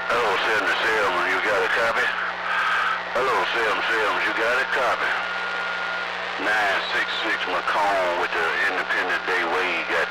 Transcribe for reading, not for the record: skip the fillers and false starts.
Hello, 77, you got a copy? Hello, 77, you got a copy? 966 Macomb with the Independent Day Way, got